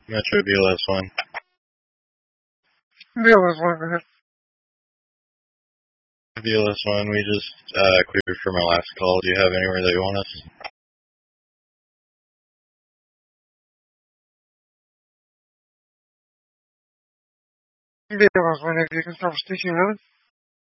Metro BLS1. BLS1, go ahead. BLS1, we just cleared from our last call. Do you have anywhere that you want us? BLS1, if you can start with station 11.